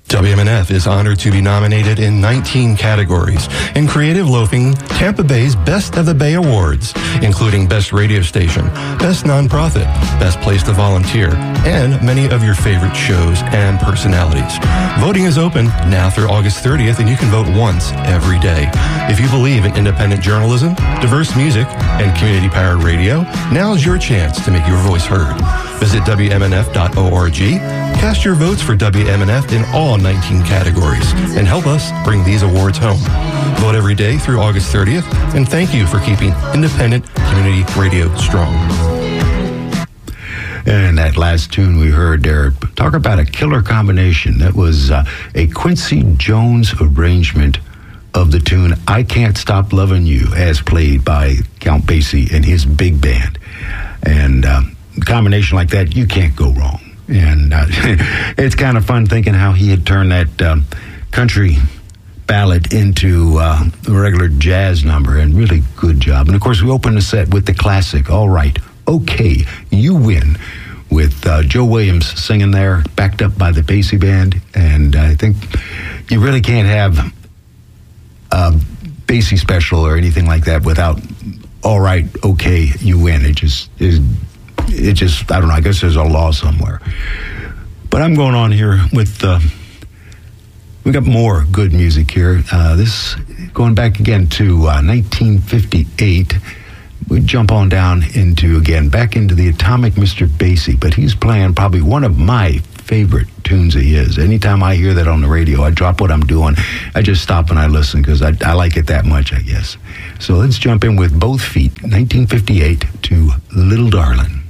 WMNF is honored to be nominated in 19 categories in Creative Loafing Tampa Bay's Best of the Bay Awards, including Best Radio Station, Best Nonprofit, Best Place to Volunteer, and many of your favorite shows and personalities. Voting is open now through August 30th, and you can vote once every day. If you believe in independent journalism, diverse music, and community-powered radio, now's your chance to make your voice heard. Visit WMNF.org, cast your votes for WMNF in all 19 categories, and help us bring these awards home. Vote every day through August 30th, and thank you for keeping independent community radio strong. And that last tune we heard there, talk about a killer combination. That was a Quincy Jones arrangement of the tune I Can't Stop Loving You, as played by Count Basie and his big band. And combination like that, you can't go wrong. And it's kind of fun thinking how he had turned that country ballad into a regular jazz number, and really good job. And of course, we opened the set with the classic, All Right, Okay, You Win, with Joe Williams singing there, backed up by the Basie Band. And I think you really can't have a Basie special or anything like that without All Right, Okay, You Win. It just, I don't know, I guess there's a law somewhere. But I'm going on here with, we got more good music here. This, going back again to 1958, we jump on down back into the Atomic Mr. Basie, but he's playing probably one of my favorite tunes of his. Anytime I hear that on the radio, I drop what I'm doing. I just stop and I listen because I like it that much, I guess. So let's jump in with Both Feet, 1958, to Little Darlin'.